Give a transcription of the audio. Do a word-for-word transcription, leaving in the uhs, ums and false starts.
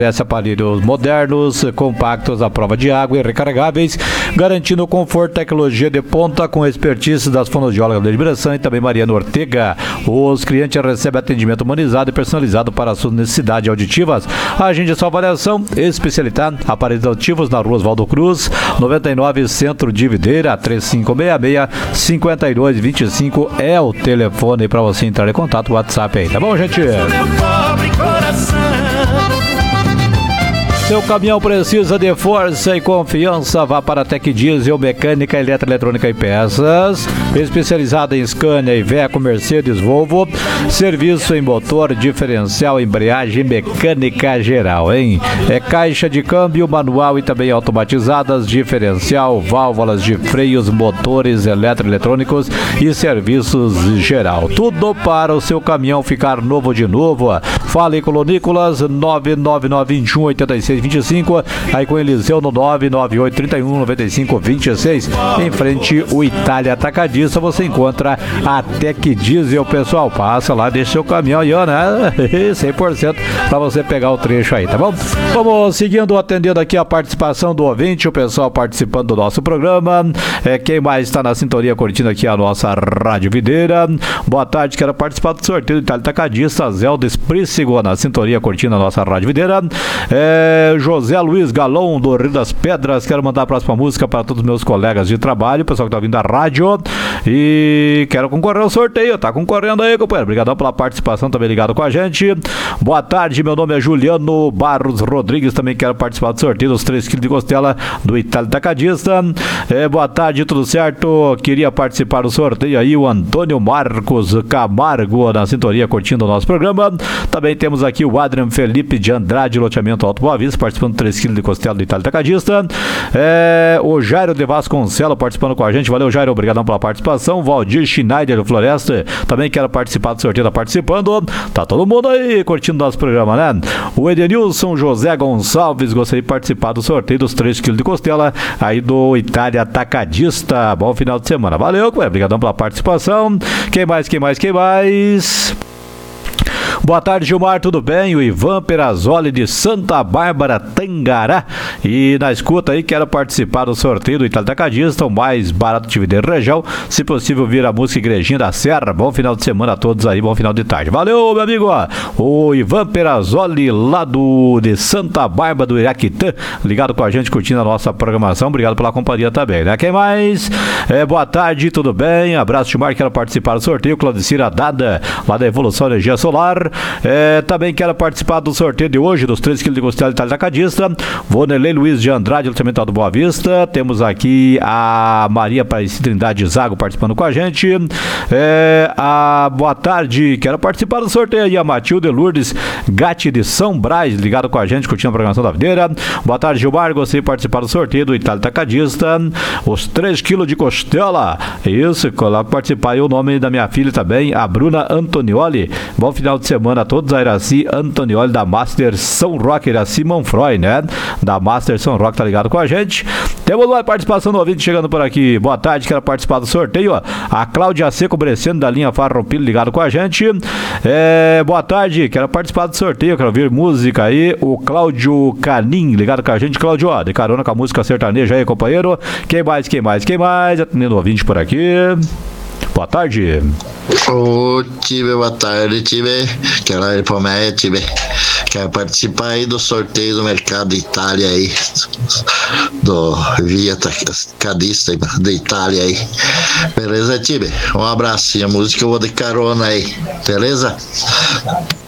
Oferece aparelhos modernos, compactos à prova de água e recarregáveis, garantindo conforto e tecnologia de ponta com expertise das fonoaudiólogas de Bressan e também Mariana Ortega. Os clientes recebem atendimento humanizado e personalizado para suas necessidades auditivas. Agende sua avaliação, especialidade, aparelhos auditivos na rua Oswaldo Cruz, noventa e nove, Centro de Videira, três cinco seis seis, cinco dois dois cinco é o telefone para você entrar em contato, o WhatsApp aí, tá bom, gente? Seu caminhão precisa de força e confiança, vá para a Tec Diesel, mecânica, eletroeletrônica e peças, especializada em Scania, Iveco, Mercedes, Volvo, serviço em motor, diferencial, embreagem, mecânica geral, hein? É caixa de câmbio, manual e também automatizadas, diferencial, válvulas de freios, motores eletroeletrônicos e serviços geral. Tudo para o seu caminhão ficar novo de novo. Fale com o Nicolas, nove nove nove dois um oito seis dois cinco, aí com Eliseu no nove nove oito três um nove cinco dois seis. Em frente o Itália Atacadista, você encontra a Tec Diesel, pessoal. Passa lá, deixa seu caminhão aí, ó, né? cem por cento para você pegar o trecho aí, tá bom? Vamos seguindo, atendendo aqui a participação do ouvinte, o pessoal participando do nosso programa. É, quem mais está na sintonia curtindo aqui a nossa Rádio Videira? Boa tarde, quero participar do sorteio do Itália Atacadista. Zelda Esprícigo na sintonia curtindo a nossa Rádio Videira. É, José Luiz Galão do Rio das Pedras, quero mandar a próxima música para todos os meus colegas de trabalho, pessoal que tá vindo da rádio, e quero concorrer ao sorteio, tá concorrendo aí, companheiro, obrigadão pela participação, também ligado com a gente. Boa tarde, meu nome é Juliano Barros Rodrigues, também quero participar do sorteio dos três quilos de costela do Itália Atacadista. É, boa tarde, tudo certo? Queria participar do sorteio aí, o Antônio Marcos Camargo na sintonia curtindo o nosso programa. Também temos aqui o Adrian Felipe de Andrade, loteamento Alto Boa Vista, participando de três quilos de costela do Itália Atacadista. É, o Jairo de Vasconcelos participando com a gente. Valeu, Jairo, obrigadão pela participação. Valdir Schneider do Floresta, também quero participar do sorteio, tá participando. Tá todo mundo aí curtindo nosso programa, né? O Edenilson José Gonçalves gostaria de participar do sorteio dos três quilos de costela aí do Itália Atacadista. Bom final de semana. Valeu, obrigadão pela participação. Quem mais, quem mais, quem mais? Boa tarde, Gilmar, tudo bem? O Ivan Perazzoli de Santa Bárbara, Tangará. E na escuta aí, quero participar do sorteio do Itália Atacadista, o mais barato de Videira região. Se possível, vir a música Igrejinha da Serra. Bom final de semana a todos aí, bom final de tarde. Valeu, meu amigo. O Ivan Perazzoli, lá do, de Santa Bárbara do Iraquitã, ligado com a gente, curtindo a nossa programação. Obrigado pela companhia também, né? Quem mais? É, boa tarde, tudo bem? Abraço, Gilmar, quero participar do sorteio. Claudicira Dada, lá da Evolução Energia Solar. É, também quero participar do sorteio de hoje dos três quilos de costela do Itália Atacadista. Vonelei Luiz de Andrade, loteamento do Boa Vista. Temos aqui a Maria Aparecida Trindade Zago participando com a gente. É, a, boa tarde, quero participar do sorteio aí. A Matilde Lourdes Gatti de São Brás, ligado com a gente, curtindo a programação da Videira. Boa tarde, Gilmar, gostaria de participar do sorteio do Itália Atacadista. Os três quilos de costela. Isso, coloco participar aí o nome da minha filha também, a Bruna Antonioli. Bom final de semana a todos, a Iraci Antonioli da Master São Roque, Iraci Manfroy, né? Da Master São Roque, tá ligado com a gente. Temos uma participação do ouvinte chegando por aqui. Boa tarde, quero participar do sorteio, ó. A Cláudia Seco Bresciano da linha Farroupilha, ligado com a gente. É, boa tarde, quero participar do sorteio, quero ouvir música aí. O Cláudio Canim, ligado com a gente. Cláudio, ó, de carona com a música sertaneja aí, companheiro. Quem mais, quem mais, quem mais? Atendendo o ouvinte por aqui. Boa tarde. Ô, Tibe, boa tarde, Tibe. Quero ir pra mim, Tibe. Quero participar aí do sorteio do Mercado Itália aí. Do Via Atacadista da Itália aí. Beleza, Tibe? Um abraço. E a música eu vou de carona aí. Beleza?